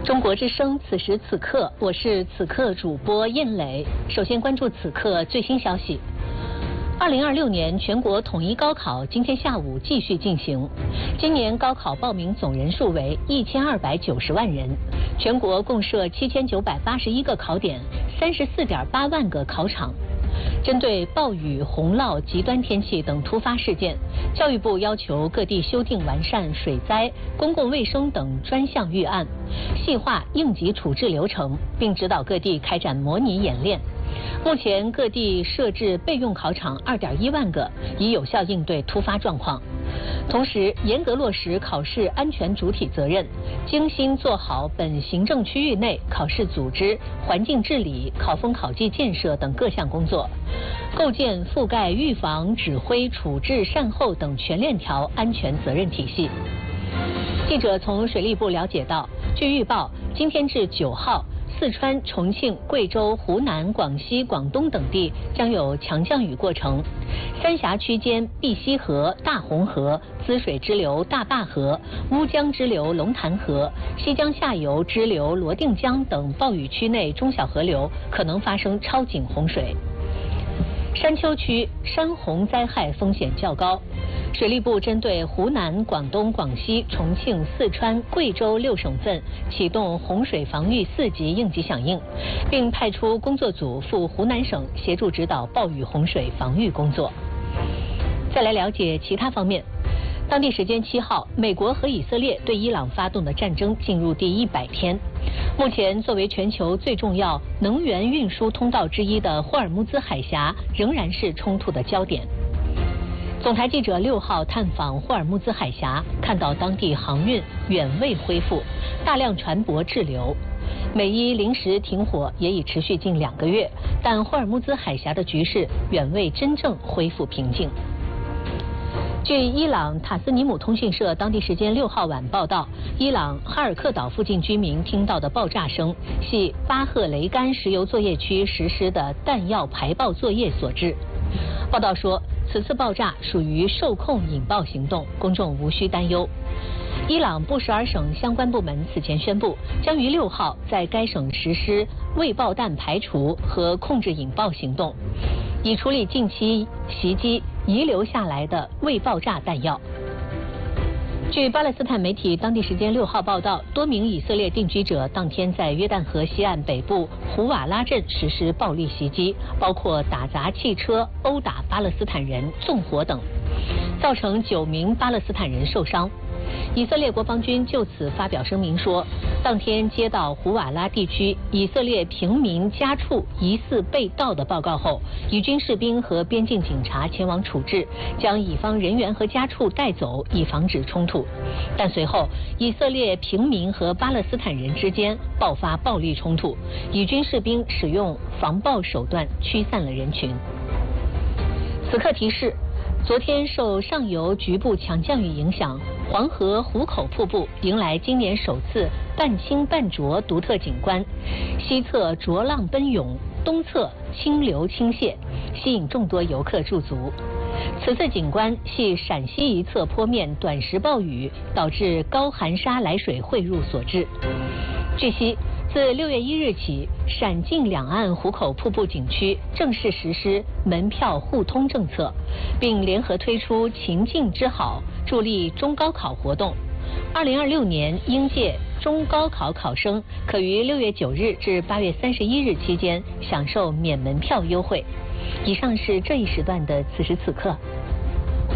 中国之声，此时此刻，我是此刻主播燕磊。首先关注此刻最新消息。2026年全国统一高考今天下午继续进行。今年高考报名总人数为1290万人，全国共设7981个考点，34.8万个考场。针对暴雨、洪涝、极端天气等突发事件，教育部要求各地修订完善水灾、公共卫生等专项预案，细化应急处置流程，并指导各地开展模拟演练。目前各地设置备用考场2.1万个，以有效应对突发状况。同时，严格落实考试安全主体责任，精心做好本行政区域内考试组织、环境治理、考风考纪建设等各项工作，构建覆盖预防、指挥、处置、善后等全链条安全责任体系。记者从水利部了解到，据预报，今天至9号。四川、重庆、贵州、湖南、广西、广东等地将有强降雨过程，三峡区间碧溪河、大洪河、滋水支流大坝河、乌江支流龙潭河、西江下游支流罗定江等暴雨区内中小河流可能发生超警洪水。山丘区山洪灾害风险较高，水利部针对湖南、广东、广西、重庆、四川、贵州6省份启动洪水防御4级应急响应，并派出工作组赴湖南省协助指导暴雨洪水防御工作。再来了解其他方面。当地时间7号，美国和以色列对伊朗发动的战争进入第100天。目前，作为全球最重要能源运输通道之一的霍尔木兹海峡仍然是冲突的焦点。总台记者6号探访霍尔木兹海峡，看到当地航运远未恢复，大量船舶滞留。美伊临时停火也已持续近2个月，但霍尔木兹海峡的局势远未真正恢复平静。据伊朗塔斯尼姆通讯社当地时间6号晚报道，伊朗哈尔克岛附近居民听到的爆炸声系巴赫雷干石油作业区实施的弹药排爆作业所致。报道说，此次爆炸属于受控引爆行动，公众无需担忧。伊朗布什尔省相关部门此前宣布，将于6号在该省实施未爆弹排除和控制引爆行动，以处理近期袭击遗留下来的未爆炸弹药。据巴勒斯坦媒体当地时间6号报道，多名以色列定居者当天在约旦河西岸北部胡瓦拉镇实施暴力袭击，包括打砸汽车、殴打巴勒斯坦人、纵火等，造成9名巴勒斯坦人受伤。以色列国防军就此发表声明说，当天接到胡瓦拉地区以色列平民家畜疑似被盗的报告后，以军士兵和边境警察前往处置，将乙方人员和家畜带走，以防止冲突。但随后，以色列平民和巴勒斯坦人之间爆发暴力冲突，以军士兵使用防暴手段驱散了人群。此刻提示，昨天受上游局部强降雨影响，黄河壶口瀑布迎来今年首次半清半浊独特景观，西侧浊浪奔涌，东侧清流倾泻，吸引众多游客驻足。此次景观系陕西一侧坡面短时暴雨导致高含沙来水汇入所致。据悉，自6月1日起，陕晋两岸壶口瀑布景区正式实施门票互通政策，并联合推出秦晋之好助力中高考活动。2026年应届中高考考生可于6月9日至8月31日期间享受免门票优惠。以上是这一时段的此时此刻。